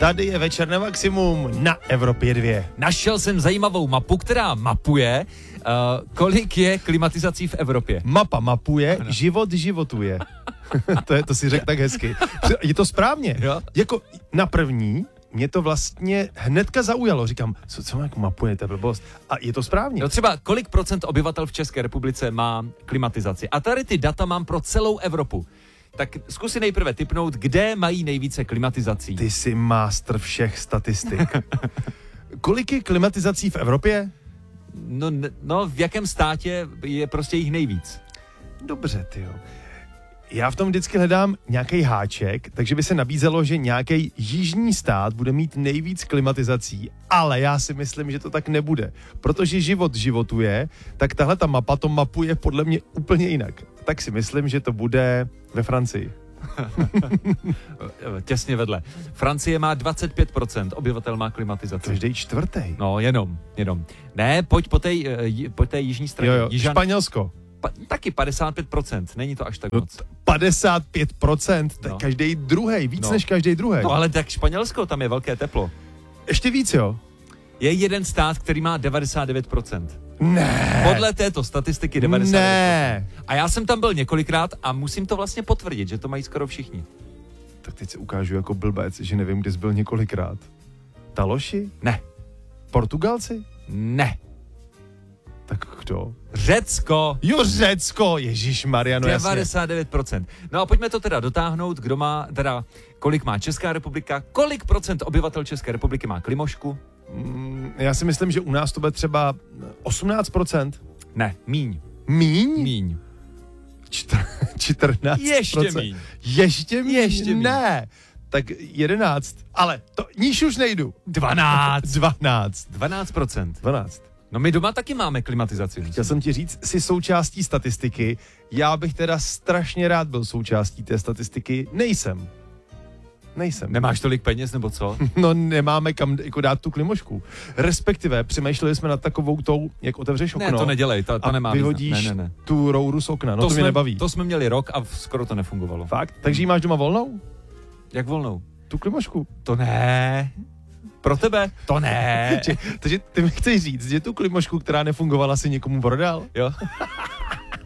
Tady je Večerné maximum na Evropě 2. Našel jsem zajímavou mapu, která mapuje, kolik je klimatizací v Evropě. Mapa mapuje, život životuje. to si řekl tak hezky. Je to správně. Jo? Jako na první mě to vlastně hnedka zaujalo. Říkám, co jako mapujete, blbost? A je to správně. No třeba kolik procent obyvatel v České republice má klimatizaci. A tady ty data mám pro celou Evropu. Tak zkusí nejprve tipnout, kde mají nejvíce klimatizací. Ty jsi mástr všech statistik. Kolik je klimatizací v Evropě? No, v jakém státě je prostě jich nejvíc? Dobře, tyjo. Já v tom vždycky hledám nějaký háček, takže by se nabízelo, že nějaký jižní stát bude mít nejvíc klimatizací, ale já si myslím, že to tak nebude. Protože život životuje, tak tahle ta mapa to mapuje podle mě úplně jinak. Tak si myslím, že to bude ve Francii. Těsně vedle. Francie má 25% obyvatel má klimatizaci. Každý čtvrtý. No, jenom. Ne, pojď po té jižní straně. Jo, Španělsko. Taky 55%, není to až tak moc. 55%, to je každý druhý, víc než každý druhý. No ale tak Španělsko, tam je velké teplo. Ještě víc, jo? Je jeden stát, který má 99%. Ne. Podle této statistiky 99%. Ne. A já jsem tam byl několikrát a musím to vlastně potvrdit, že to mají skoro všichni. Tak teď se ukážu jako blbec, že nevím, kde jsi byl několikrát. Taloši? Ne. Portugalci? Ne. Tak kdo? Řecko. Jo, Řecko, ježišmarja, no 99%. No a pojďme to teda dotáhnout, kolik má Česká republika, kolik procent obyvatel České republiky má klimošku? Já si myslím, že u nás to bude třeba 18%. Ne, míň. Míň? 14%. Ještě míň. Ještě míň? Ještě míň. Ne. Tak 11. Ale to níž už nejdu. 12. 12%. No my doma taky máme klimatizaci. Chtěl jsem ti říct, jsi součástí statistiky. Já bych teda strašně rád byl součástí té statistiky. Nejsem. Nemáš tolik peněz, nebo co? No nemáme kam jako dát tu klimošku. Respektive přemýšleli jsme nad takovou tou, jak otevřeš okno. Ne, to nedělej, to nemá vyhodíš ne. tu rouru z okna. No to mě nebaví. To jsme měli rok a skoro to nefungovalo. Fakt? Takže ji máš doma volnou? Jak volnou? Tu klimošku. To ne. Pro tebe? To ne. Takže ty mi chceš říct, že tu klimošku, která nefungovala, si někomu prodal? Jo.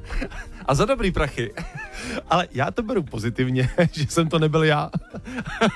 A za dobrý prachy. Ale já to beru pozitivně, že jsem to nebyl já.